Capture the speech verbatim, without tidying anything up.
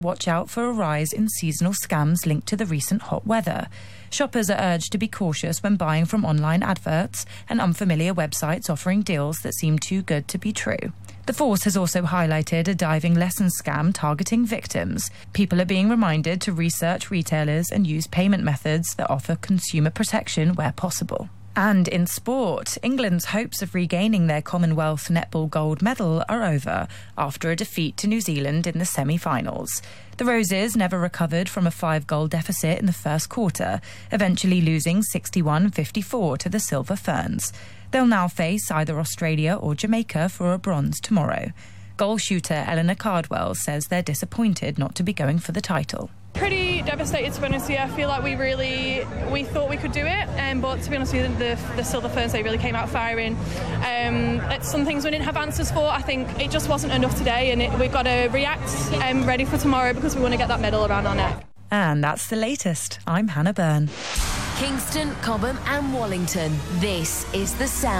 Watch out for a rise in seasonal scams linked to the recent hot weather. Shoppers are urged to be cautious when buying from online adverts and unfamiliar websites offering deals that seem too good to be true. The Force has also highlighted a diving lessons scam targeting victims. People are being reminded to research retailers and use payment methods that offer consumer protection where possible. And in sport, England's hopes of regaining their Commonwealth netball gold medal are over after a defeat to New Zealand in the semi-finals. The Roses never recovered from a five-goal deficit in the first quarter, eventually losing sixty-one fifty-four to the Silver Ferns. They'll now face either Australia or Jamaica for a bronze tomorrow. Goal shooter Eleanor Cardwell says they're disappointed not to be going for the title. Pretty devastated, to be honest with you. I feel like we really, we thought we could do it, um, but to be honest with you, the, the Silver Ferns, they really came out firing. Um, it's some things we didn't have answers for. I think it just wasn't enough today, and it, we've got to react um, ready for tomorrow because we want to get that medal around our neck. And that's the latest. I'm Hannah Byrne. Kingston, Cobham and Wallington. This is The Sound.